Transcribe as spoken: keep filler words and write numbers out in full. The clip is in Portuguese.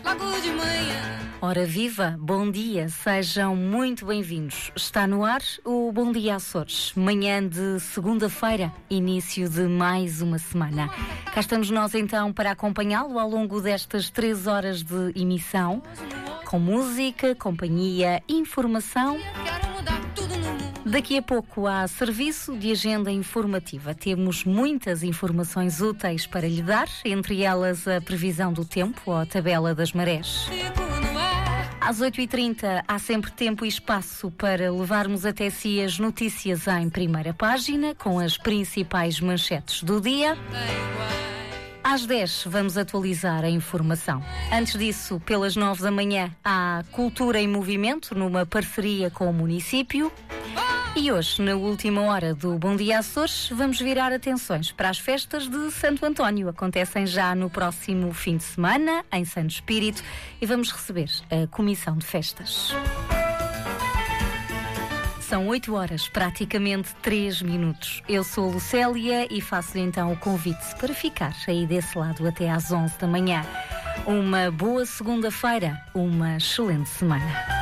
logo de manhã. Ora viva, bom dia, sejam muito bem-vindos. Está no ar o Bom Dia Açores, manhã de segunda-feira, início de mais uma semana. Cá estamos nós então para acompanhá-lo ao longo destas três horas de emissão, com música, companhia, informação. Daqui a pouco há serviço de agenda informativa. Temos muitas informações úteis para lhe dar, entre elas a previsão do tempo ou a tabela das marés. Às oito e trinta há sempre tempo e espaço para levarmos até si as notícias em primeira página, com as principais manchetes do dia. Às dez vamos atualizar a informação. Antes disso, pelas nove da manhã, há Cultura em Movimento, numa parceria com o município. E hoje, na última hora do Bom Dia Açores, vamos virar atenções para as festas de Santo António. Acontecem já no próximo fim de semana, em Santo Espírito, e vamos receber a Comissão de Festas. São oito horas, praticamente três minutos. Eu sou a Lucélia e faço-lhe então o convite para ficar aí desse lado até às onze da manhã. Uma boa segunda-feira, uma excelente semana.